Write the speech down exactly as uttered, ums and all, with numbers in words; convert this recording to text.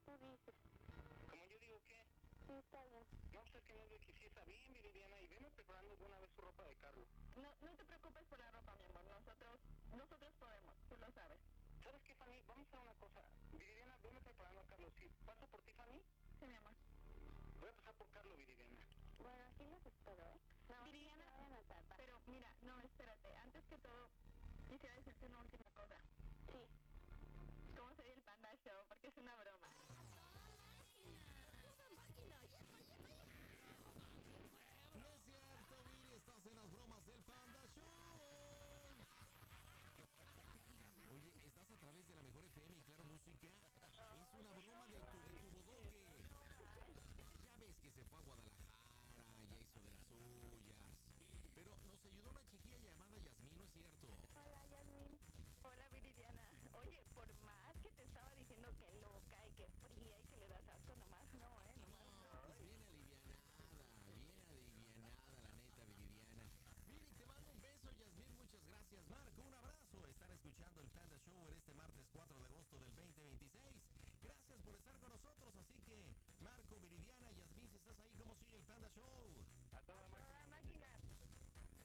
tú dices. Como yo digo, ¿qué? Sí, está bien. No, pues es que no es de que sí está bien, Viridiana, y veme preparando de una vez su ropa de Carlos. No, no te preocupes por la ropa, mi amor. Nosotros, nosotros podemos, tú lo sabes. ¿Sabes qué, Fanny? Vamos a hacer una cosa. Viridiana, veme preparando a Carlos. ¿Sí? ¿Paso por ti, Fanny? Sí, mi amor. Voy a pasar por Carlos, Viridiana. Bueno, aquí los espero, ¿eh? No, Viridiana, no vayan a tardar. pero mira, no, espérate. Antes que todo, quisiera decirte una última cosa. Sí. ¿Cómo se ve el Panda Show? Porque es una